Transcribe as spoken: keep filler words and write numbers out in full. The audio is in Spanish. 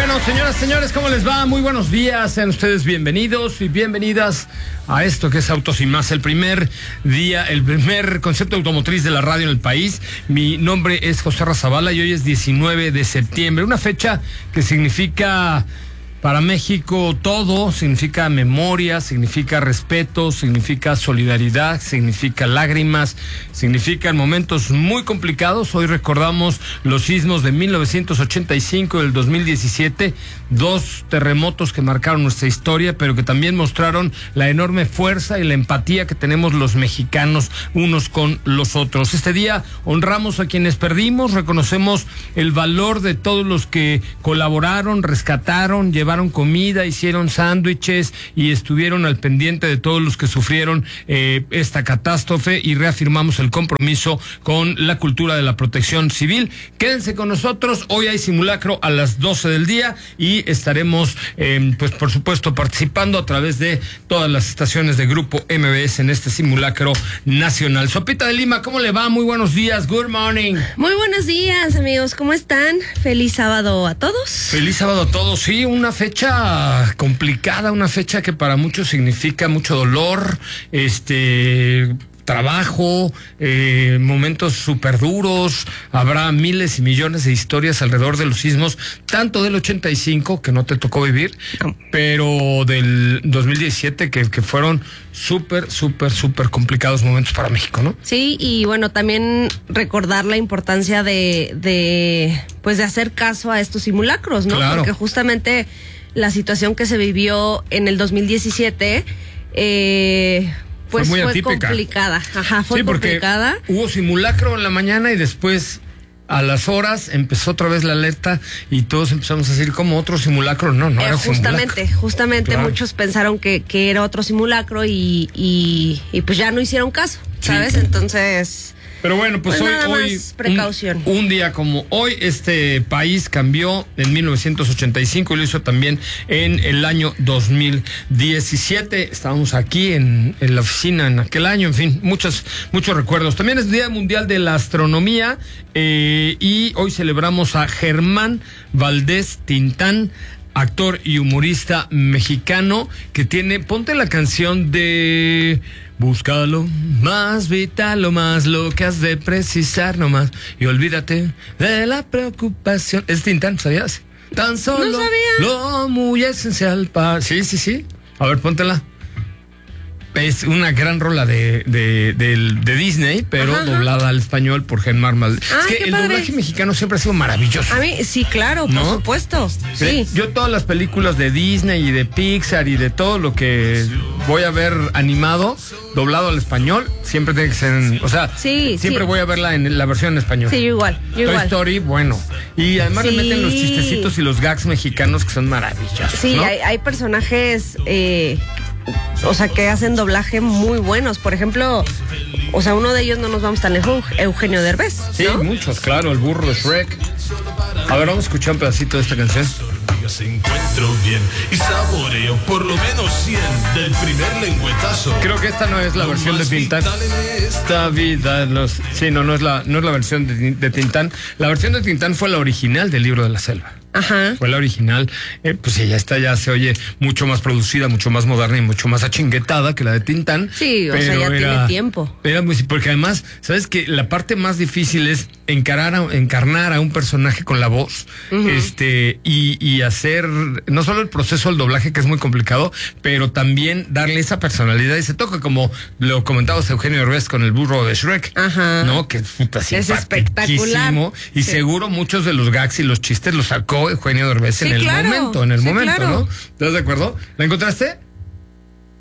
Bueno, señoras, señores, ¿cómo les va? Muy buenos días, sean ustedes bienvenidos y bienvenidas a esto que es Autos y Más, el primer día, el primer concepto automotriz de la radio en el país. Mi nombre es José Razabala y hoy es diecinueve de septiembre, una fecha que significa para México todo, significa memoria, significa respeto, significa solidaridad, significa lágrimas, significan momentos muy complicados. Hoy recordamos los sismos de mil novecientos ochenta y cinco y del dos mil diecisiete, dos terremotos que marcaron nuestra historia, pero que también mostraron la enorme fuerza y la empatía que tenemos los mexicanos unos con los otros. Este día honramos a quienes perdimos, reconocemos el valor de todos los que colaboraron, rescataron, llevaron comida, hicieron sándwiches y estuvieron al pendiente de todos los que sufrieron eh, esta catástrofe, y reafirmamos el compromiso con la cultura de la protección civil. Quédense con nosotros, hoy hay simulacro a las doce del día y estaremos eh, pues por supuesto participando a través de todas las estaciones de Grupo M B S en este simulacro nacional. Sopita de Lima, ¿cómo le va? Muy buenos días, good morning. Muy buenos días, amigos, ¿cómo están? Feliz sábado a todos. Feliz sábado a todos, sí, una fecha complicada, una fecha que para muchos significa mucho dolor, este... trabajo, eh, momentos súper duros. Habrá miles y millones de historias alrededor de los sismos, tanto del ochenta y cinco, que no te tocó vivir, no, pero del dos mil diecisiete, que, que fueron súper, súper, súper complicados momentos para México, ¿no? Sí, y bueno, también recordar la importancia de, de pues de hacer caso a estos simulacros, ¿no? Claro. Porque justamente la situación que se vivió en el dos mil diecisiete, eh... pues fue, muy fue atípica. complicada. Ajá, fue sí, porque complicada. Hubo simulacro en la mañana y después a las horas empezó otra vez la alerta y todos empezamos a decir como otro simulacro. No, no eh, era justamente, simulacro. Justamente Claro. Muchos pensaron que, que era otro simulacro y, y, y pues ya no hicieron caso, ¿sabes? Sí. Entonces... Pero bueno, pues, pues hoy, nada hoy más precaución. Un, un día como hoy, este país cambió en mil novecientos ochenta y cinco y lo hizo también en el año dos mil diecisiete. Estábamos aquí en, en la oficina en aquel año, en fin, muchos, muchos recuerdos. También es Día Mundial de la Astronomía eh, y hoy celebramos a Germán Valdés Tintán, actor y humorista mexicano, que tiene, ponte la canción de... Búscalo más vital, lo más lo que has de precisar nomás, y olvídate de la preocupación. Es Tintán, ¿sabías? Tan solo no sabía. Lo muy esencial para... Sí, sí, sí. A ver, póntela. Es una gran rola de, de, de, de Disney, pero ajá, doblada ajá. al español por Germán Valdés. Ay, es que el padre. doblaje mexicano siempre ha sido maravilloso. A mí, sí, claro, ¿no? por supuesto. Sí. Sí. Yo todas las películas de Disney y de Pixar y de todo lo que voy a ver animado, doblado al español, siempre tiene que ser en, o sea, sí, siempre sí. voy a verla en la versión en español. Sí, yo igual, yo Toy igual. Story, bueno. Y además Sí. le meten los chistecitos y los gags mexicanos que son maravillosos. Sí, ¿no? hay, hay personajes, eh, o sea, que hacen doblaje muy buenos. Por ejemplo, o sea, uno de ellos no nos vamos tan lejos, Eugenio Derbez, ¿no? Sí, muchos, claro, el burro de Shrek. A ver, vamos a escuchar un pedacito de esta canción. Se encuentro bien y saboreo por lo menos cien del primer lengüetazo. Creo que esta no es la versión de Tintán. Esta vida, los... sí, no, no es la, no es la versión de, de Tintán. La versión de Tintán fue la original del Libro de la Selva. Ajá. Fue la original, eh, pues sí, ya está, ya se oye mucho más producida, mucho más moderna y mucho más achinguetada que la de Tintán. Sí, o sea, ya era, tiene tiempo. Era muy, porque además, ¿sabes qué? La parte más difícil es encarar a, encarnar a un personaje con la voz, uh-huh. este, y, y hacer no solo el proceso del doblaje, que es muy complicado, pero también darle esa personalidad y se toca, como lo comentabas Eugenio Derbez con el burro de Shrek. Ajá. ¿No? Que puta, es espectacular. Y sí. Seguro muchos de los gags y los chistes los sacó Eugenio Derbez sí, en el claro, momento, en el sí, momento, claro. ¿no? ¿Estás de acuerdo? ¿La encontraste?